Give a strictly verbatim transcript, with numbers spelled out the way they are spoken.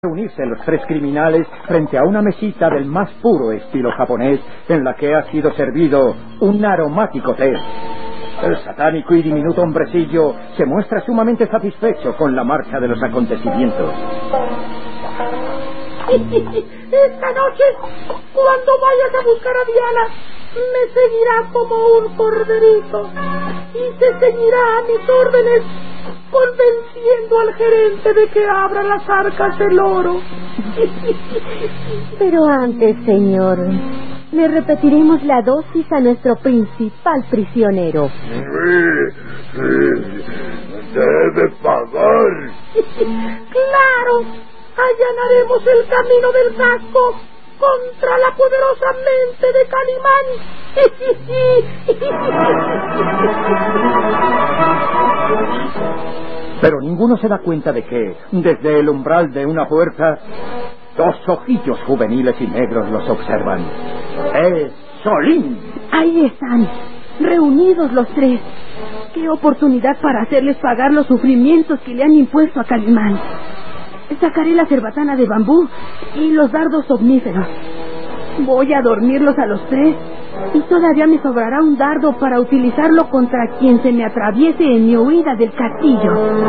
Reunirse los tres criminales frente a una mesita del más puro estilo japonés en la que ha sido servido un aromático té. El satánico y diminuto hombrecillo se muestra sumamente satisfecho con la marcha de los acontecimientos. Esta noche, cuando vayas a buscar a Diana, me seguirá como un corderito y se ceñirá a mis órdenes, convenciendo al gerente de que abra las arcas del oro. Pero antes, señor, le repetiremos la dosis a nuestro principal prisionero. Sí, sí, debe pagar. ¡Claro! Allanaremos el camino del casco contra la poderosa mente de Calimán. Pero ninguno se da cuenta de que, desde el umbral de una puerta, dos ojillos juveniles y negros los observan. ¡Es Solín! Ahí están, reunidos los tres. ¡Qué oportunidad para hacerles pagar los sufrimientos que le han impuesto a Calimán! Sacaré la cerbatana de bambú y los dardos omníferos. Voy a dormirlos a los tres y todavía me sobrará un dardo para utilizarlo contra quien se me atraviese en mi huida del castillo.